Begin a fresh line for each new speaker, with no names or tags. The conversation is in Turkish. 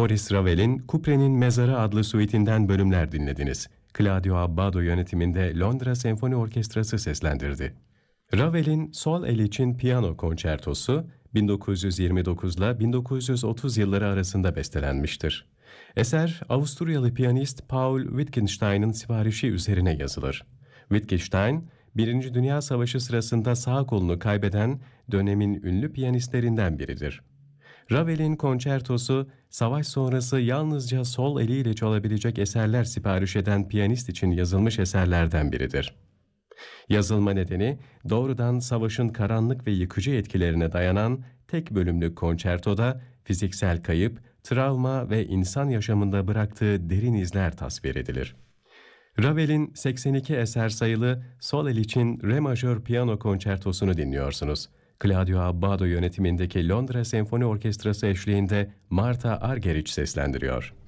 Maurice Ravel'in Couperin Mezarı adlı suitinden bölümler dinlediniz. Claudio Abbado yönetiminde Londra Senfoni Orkestrası seslendirdi. Ravel'in Sol el için piyano konçertosu 1929 ile 1930 yılları arasında bestelenmiştir. Eser Avusturyalı piyanist Paul Wittgenstein'ın siparişi üzerine yazılır. Wittgenstein, Birinci Dünya Savaşı sırasında sağ kolunu kaybeden dönemin ünlü piyanistlerinden biridir. Ravel'in konçertosu, savaş sonrası yalnızca sol eliyle çalabilecek eserler sipariş eden piyanist için yazılmış eserlerden biridir. Yazılma nedeni, doğrudan savaşın karanlık ve yıkıcı etkilerine dayanan tek bölümlük konçertoda fiziksel kayıp, travma ve insan yaşamında bıraktığı derin izler tasvir edilir. Ravel'in 82 eser sayılı sol el için re majör piyano konçertosunu dinliyorsunuz. Claudio Abbado yönetimindeki Londra Senfoni Orkestrası eşliğinde Marta Argerich seslendiriyor.